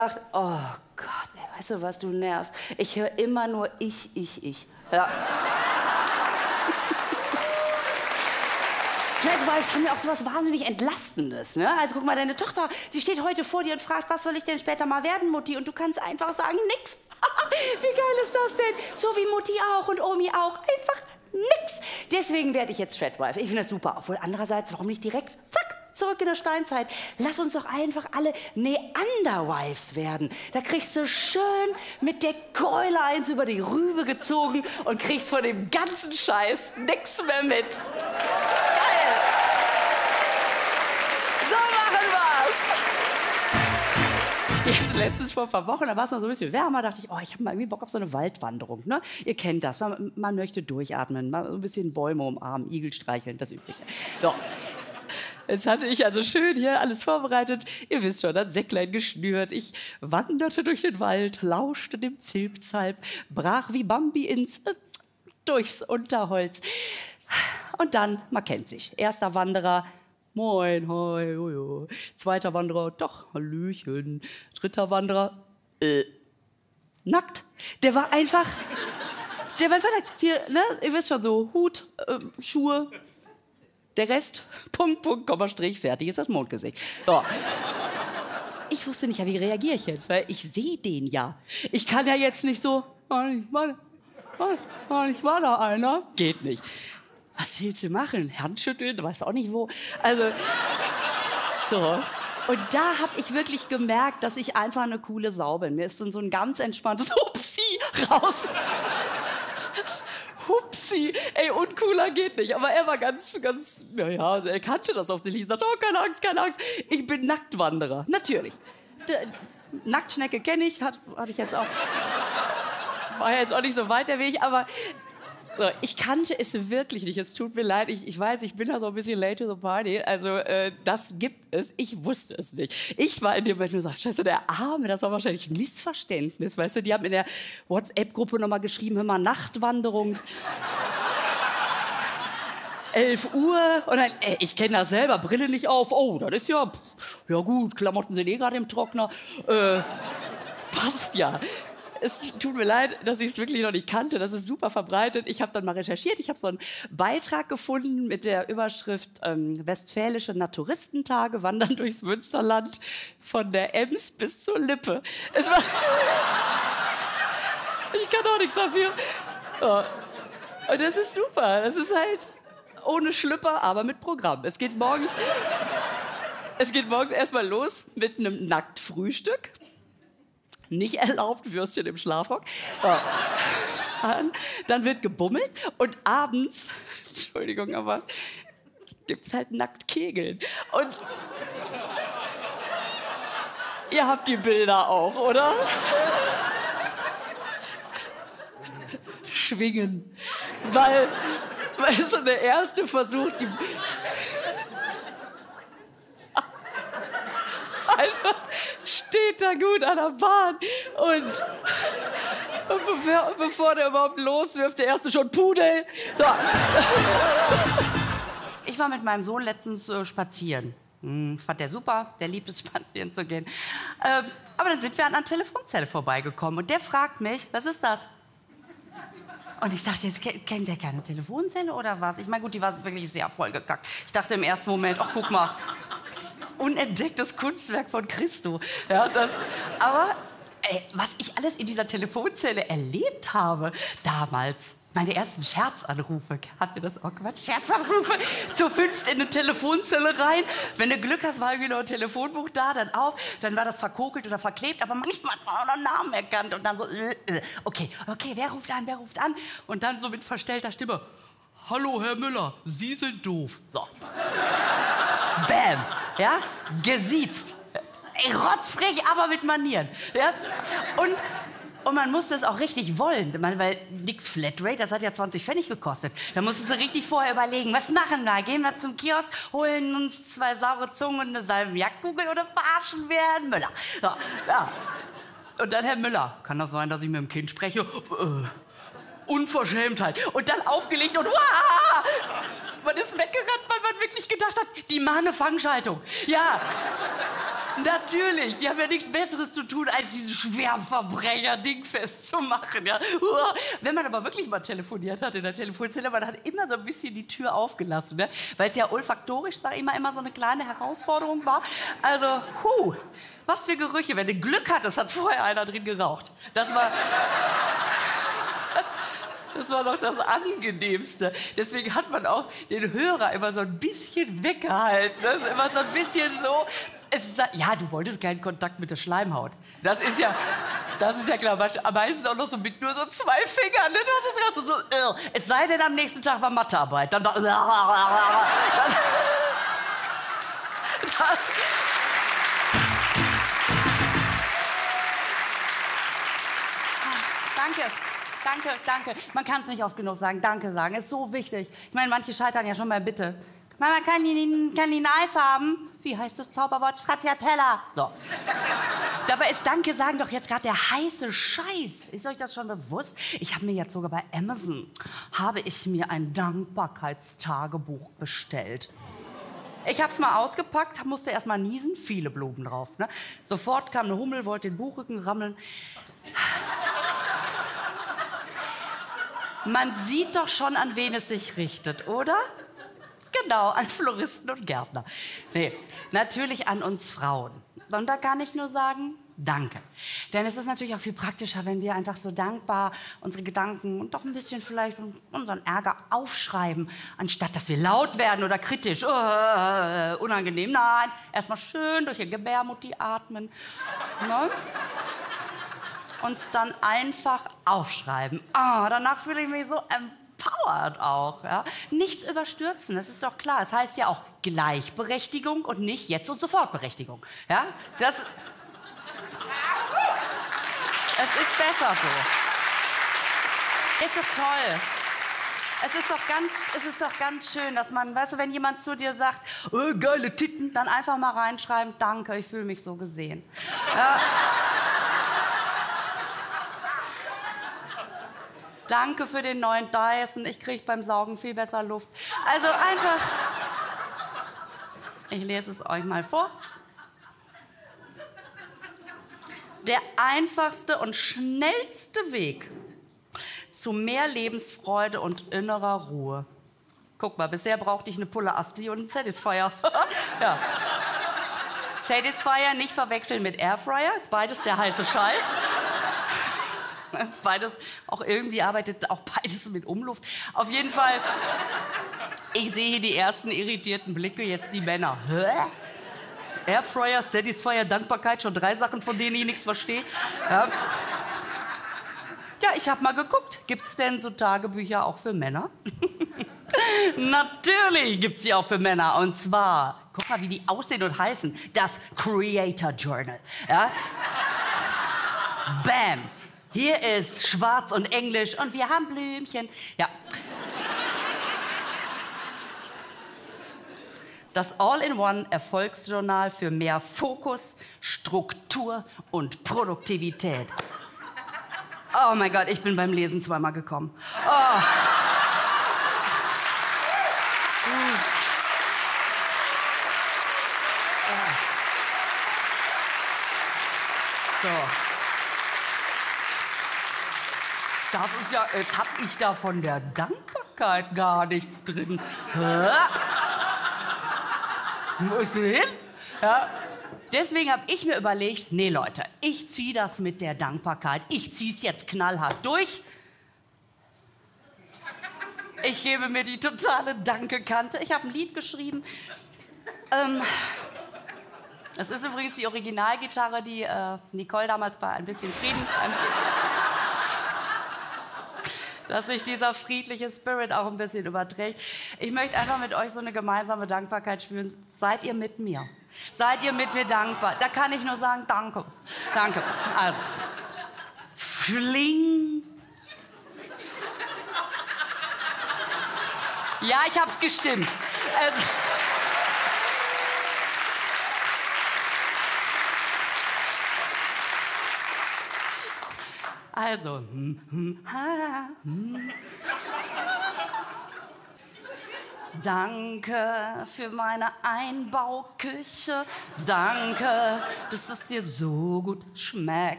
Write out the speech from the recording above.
oh Gott, ey, weißt du was, du nervst. Ich höre immer nur ich. Ja. Flatwives haben ja auch so was wahnsinnig Entlastendes, ne? Also guck mal, deine Tochter, die steht heute vor dir und fragt, was soll ich denn später mal werden, Mutti? Und du kannst einfach sagen, nix. Wie geil ist das denn? So wie Mutti auch und Omi auch. Einfach nix. Deswegen werde ich jetzt Flatwife. Ich finde das super. Obwohl andererseits, warum nicht direkt, zack, zurück in der Steinzeit. Lass uns doch einfach alle Neanderwives werden. Da kriegst du schön mit der Keule eins über die Rübe gezogen und kriegst von dem ganzen Scheiß nix mehr mit. Geil! So machen wir's! Jetzt letztens vor ein paar Wochen, da war es noch so ein bisschen wärmer, dachte ich, oh, ich habe mal irgendwie Bock auf so eine Waldwanderung. Ne? Ihr kennt das, man möchte durchatmen, mal so ein bisschen Bäume umarmen, Igel streicheln, das Übliche. So. Jetzt hatte ich also schön hier alles vorbereitet. Ihr wisst schon, das Säcklein geschnürt. Ich wanderte durch den Wald, lauschte dem Zilpzalp, brach wie Bambi durchs Unterholz. Und dann, man kennt sich. Erster Wanderer, moin, hoi, jojo. Zweiter Wanderer, doch, hallöchen. Dritter Wanderer, nackt. Der war einfach nackt. Hier, ne, ihr wisst schon, so Hut, Schuhe. Der Rest, Punkt, Punkt, Komma, Strich, fertig ist das Mondgesicht. So. Ich wusste nicht, wie reagiere ich jetzt, weil ich sehe den ja. Ich kann ja jetzt nicht so, ich war da einer. Geht nicht. Was willst du machen? Handschütteln, du weißt auch nicht wo. Also, so. Und da habe ich wirklich gemerkt, dass ich einfach eine coole Sau bin. Mir ist dann so ein ganz entspanntes Hupsi raus. Hupsi, ey, uncooler geht nicht. Aber er war ganz, ja, er kannte das auf sich. Ich sagte, oh, keine Angst, ich bin Nacktwanderer. Natürlich. Nacktschnecke kenne ich, hatte ich jetzt auch. War ja jetzt auch nicht so weit der Weg, aber so, ich kannte es wirklich nicht. Es tut mir leid, ich weiß, ich bin da so ein bisschen late to the party. Also, das gibt es. Ich wusste es nicht. Ich war in dem Moment nur gesagt, scheiße, der Arme, das war wahrscheinlich ein Missverständnis. Weißt du, die haben in der WhatsApp-Gruppe nochmal geschrieben, hör mal, Nachtwanderung. 11 Uhr. Und dann, ich kenne das selber, Brille nicht auf. Oh, das ist ja gut, Klamotten sind eh gerade im Trockner. Passt ja. Es tut mir leid, dass ich es wirklich noch nicht kannte. Das ist super verbreitet. Ich habe dann mal recherchiert. Ich habe so einen Beitrag gefunden mit der Überschrift Westfälische Naturistentage wandern durchs Münsterland von der Ems bis zur Lippe. Es war ich kann auch nichts dafür. Oh. Und das ist super. Das ist halt ohne Schlüpper, aber mit Programm. Es geht morgens erstmal los mit einem Nacktfrühstück. Nicht erlaubt, Würstchen im Schlafrock. Dann wird gebummelt und abends, Entschuldigung, aber gibt's halt nackt Kegeln. Und ihr habt die Bilder auch, oder? Schwingen. Weil so der erste Versuch, die einfach steht da gut an der Bahn und bevor der überhaupt loswirft, der erste schon Pudel. So. Ich war mit meinem Sohn letztens spazieren. Fand der super, der liebt es, spazieren zu gehen. Aber dann sind wir an einer Telefonzelle vorbeigekommen und der fragt mich, was ist das? Und ich dachte, jetzt kennt der keine Telefonzelle oder was? Ich meine, gut, die war wirklich sehr vollgekackt. Ich dachte im ersten Moment, ach, guck mal, unentdecktes Kunstwerk von Christo. Ja, aber ey, was ich alles in dieser Telefonzelle erlebt habe damals, meine ersten Scherzanrufe, habt ihr das auch gemacht? Scherzanrufe, zu 5 in eine Telefonzelle rein. Wenn du Glück hast, war irgendwie noch ein Telefonbuch da, dann auf, dann war das verkokelt oder verklebt, aber manchmal hat man auch noch einen Namen erkannt und dann so, okay, wer ruft an? Und dann so mit verstellter Stimme, hallo, Herr Müller, Sie sind doof. So. Bam, ja, gesiezt. Ey, rotzfrech, aber mit Manieren. Ja? Und man musste es auch richtig wollen, weil nix Flatrate, das hat ja 20 Pfennig gekostet. Da musstest du richtig vorher überlegen, was machen wir? Gehen wir zum Kiosk, holen uns 2 saure Zungen und eine Salmiakkugel oder verarschen wir Herrn Müller? So, ja. Und dann Herr Müller, kann das sein, dass ich mit dem Kind spreche? Unverschämtheit. Und dann aufgelegt und man ist weggerannt, weil man wirklich gedacht hat, die machen eine Fangschaltung. Ja. Natürlich, die haben ja nichts Besseres zu tun, als dieses Schwerverbrecher-Ding festzumachen. Ja. Wenn man aber wirklich mal telefoniert hat in der Telefonzelle, man hat immer so ein bisschen die Tür aufgelassen, ne? Weil es ja olfaktorisch, sag ich mal, immer so eine kleine Herausforderung war. Also, was für Gerüche. Wenn du Glück hattest, hat vorher einer drin geraucht. Das war doch das Angenehmste. Deswegen hat man auch den Hörer immer so ein bisschen weggehalten. Ne? Immer so ein bisschen so. Ja, du wolltest keinen Kontakt mit der Schleimhaut. Das ist ja klar. Meistens auch noch so mit nur so 2 Fingern. Ne? Das ist gerade so. Es sei denn, am nächsten Tag war Mathearbeit. Dann danke. Man kann es nicht oft genug sagen. Danke sagen, ist so wichtig. Ich meine, manche scheitern ja schon bei Bitte. Mama, kann die ein Eis haben? Wie heißt das Zauberwort? Stracciatella. So. Dabei ist Danke sagen doch jetzt gerade der heiße Scheiß. Ist euch das schon bewusst? Ich habe mir jetzt sogar bei Amazon ein Dankbarkeitstagebuch bestellt. Ich habe es mal ausgepackt, musste erst mal niesen, viele Blumen drauf. Ne? Sofort kam eine Hummel, wollte den Buchrücken rammeln. Man sieht doch schon, an wen es sich richtet, oder? Genau, an Floristen und Gärtner. Nee, natürlich an uns Frauen. Und da kann ich nur sagen, danke. Denn es ist natürlich auch viel praktischer, wenn wir einfach so dankbar unsere Gedanken und doch ein bisschen vielleicht unseren Ärger aufschreiben, anstatt dass wir laut werden oder kritisch. Unangenehm. Nein, erstmal schön durch die Gebärmutti atmen. Ne? Uns dann einfach aufschreiben. Danach fühle ich mich so empowered auch. Ja? Nichts überstürzen, das ist doch klar. Es heißt ja auch Gleichberechtigung und nicht Jetzt- und Sofortberechtigung. Ja? Es ist besser so. Ist doch toll. Es ist doch ganz schön, dass man, weißt du, wenn jemand zu dir sagt, geile Titten, dann einfach mal reinschreiben, danke, ich fühle mich so gesehen. Ja. Danke für den neuen Dyson, ich kriege beim Saugen viel besser Luft. Also einfach, ich lese es euch mal vor. Der einfachste und schnellste Weg zu mehr Lebensfreude und innerer Ruhe. Guck mal, bisher brauchte ich eine Pulle Asti und einen Satisfier. Ja. Satisfier nicht verwechseln mit Airfryer, ist beides der heiße Scheiß. Beides, auch irgendwie arbeitet auch beides mit Umluft. Auf jeden Fall, ich sehe hier die ersten irritierten Blicke, jetzt die Männer. Hä? Airfryer, Satisfier, Dankbarkeit, schon 3 Sachen, von denen ich nichts verstehe. Ja, ich habe mal geguckt, gibt's denn so Tagebücher auch für Männer? Natürlich gibt's die auch für Männer. Und zwar, guck mal, wie die aussehen und heißen. Das Creator Journal. Ja? Bam! Hier ist Schwarz und Englisch und wir haben Blümchen. Ja. Das All-in-One-Erfolgsjournal für mehr Fokus, Struktur und Produktivität. Oh mein Gott, ich bin beim Lesen zweimal gekommen. Oh. So. Jetzt hab ich da von der Dankbarkeit gar nichts drin. Hä? Wo ist du hin? Ja. Deswegen habe ich mir überlegt, nee Leute, ich ziehe das mit der Dankbarkeit. Ich ziehe es jetzt knallhart durch. Ich gebe mir die totale Danke-Kante. Ich habe ein Lied geschrieben. Das ist übrigens die Originalgitarre, die Nicole damals bei Ein bisschen Frieden... dass sich dieser friedliche Spirit auch ein bisschen überträgt. Ich möchte einfach mit euch so eine gemeinsame Dankbarkeit spüren. Seid ihr mit mir? Seid ihr mit mir dankbar? Da kann ich nur sagen, danke. Danke. Also, fling. Ja, ich hab's gestimmt. Also, Danke für meine Einbauküche. Danke, dass es dir so gut schmeckt.